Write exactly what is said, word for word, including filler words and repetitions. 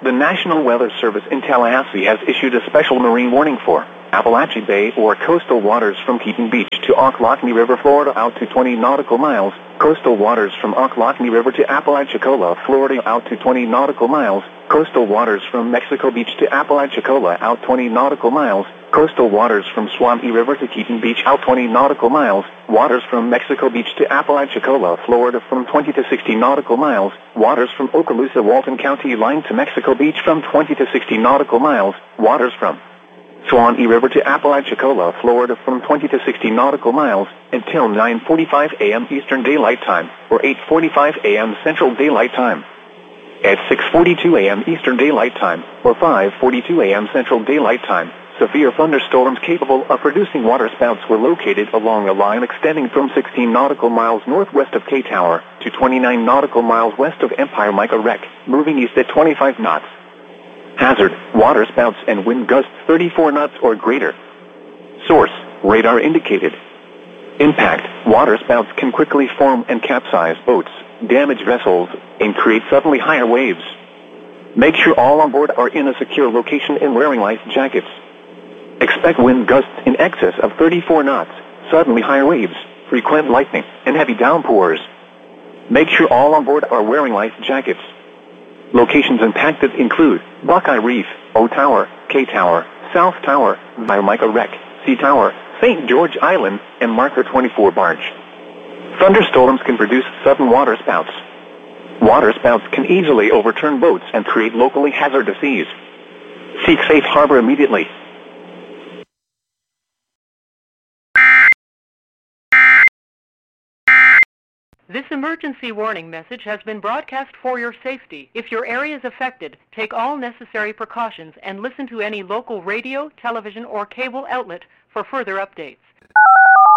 The National Weather Service in Tallahassee has issued a special marine warning for Appalachia Bay or coastal waters from Keaton Beach to Ocklawahamie River, Florida out to twenty nautical miles, coastal waters from Ocklawahamie River to Apalachicola, Florida out to twenty nautical miles, coastal waters from Mexico Beach to Apalachicola out twenty nautical miles, coastal waters from Swampy River to Keaton Beach out twenty nautical miles, waters from Mexico Beach to Apalachicola, Florida from twenty to sixty nautical miles, waters from Okaloosa, Walton County line to Mexico Beach from twenty to sixty nautical miles, waters from Swanee River to Apalachicola, Florida from twenty to sixty nautical miles until nine forty-five a.m. Eastern Daylight Time or eight forty-five a.m. Central Daylight Time. At six forty-two a.m. Eastern Daylight Time or five forty-two a.m. Central Daylight Time, severe thunderstorms capable of producing waterspouts were located along a line extending from sixteen nautical miles northwest of K-Tower to twenty-nine nautical miles west of Empire Mica Wreck, moving east at twenty-five knots. Hazard, waterspouts and wind gusts thirty-four knots or greater. Source, radar indicated. Impact, waterspouts can quickly form and capsize boats, damage vessels, and create suddenly higher waves. Make sure all on board are in a secure location and wearing life jackets. Expect wind gusts in excess of thirty-four knots, suddenly higher waves, frequent lightning, and heavy downpours. Make sure all on board are wearing life jackets. Locations impacted include Buckeye Reef, O Tower, K Tower, South Tower, Mica Wreck, C Tower, Saint George Island, and Marker twenty-four Barge. Thunderstorms can produce sudden waterspouts. Waterspouts can easily overturn boats and create locally hazardous seas. Seek safe harbor immediately. This emergency warning message has been broadcast for your safety. If your area is affected, take all necessary precautions and listen to any local radio, television, or cable outlet for further updates.